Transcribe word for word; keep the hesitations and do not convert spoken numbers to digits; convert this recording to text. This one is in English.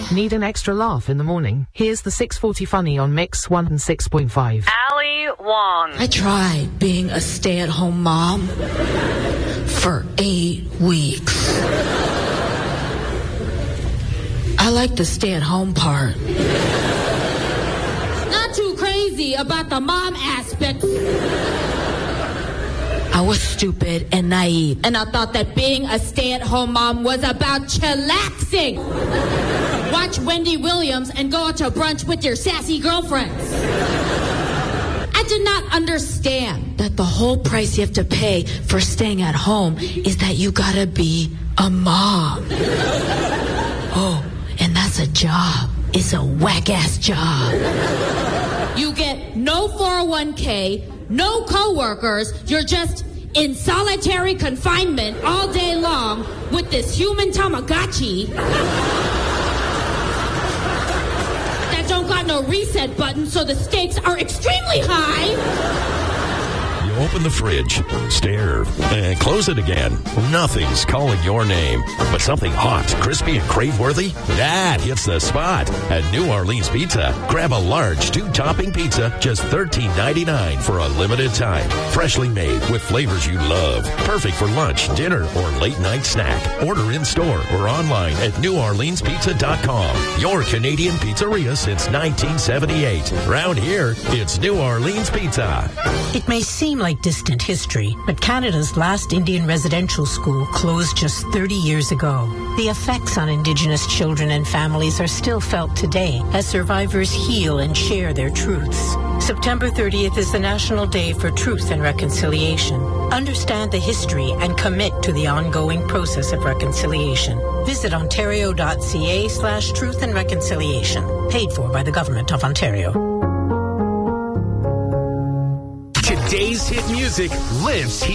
Need an extra laugh in the morning? Here's the six forty Funny on Mix one oh six point five. Ali Wong. I tried being a stay-at-home mom for eight weeks. I like the stay-at-home part. Not too crazy about the mom aspect. I was stupid and naive, and I thought that being a stay-at-home mom was about chillaxing. Watch Wendy Williams and go out to brunch with your sassy girlfriends. I did not understand that the whole price you have to pay for staying at home is that you gotta be a mom. Oh, and that's a job. It's a whack-ass job. You get no four oh one k, no coworkers. You're just in solitary confinement all day long with this human Tamagotchi that don't got no reset button, so the stakes are extremely high. Open the fridge, stare, and close it again. Nothing's calling your name, but something hot, crispy, and crave-worthy? That hits the spot at New Orleans Pizza. Grab a large two-topping pizza, just thirteen ninety-nine for a limited time. Freshly made with flavors you love. Perfect for lunch, dinner, or late-night snack. Order in-store or online at new orleans pizza dot com. Your Canadian pizzeria since nineteen seventy-eight. Round here, it's New Orleans Pizza. It may seem like distant history, but Canada's last Indian residential school closed just thirty years ago. The effects on Indigenous children and families are still felt today as survivors heal and share their truths. September thirtieth is the National Day for Truth and Reconciliation. Understand the history and commit to the ongoing process of reconciliation. Visit ontario.ca slash truth and reconciliation. Paid for by the Government of Ontario. Today's hit music lives here.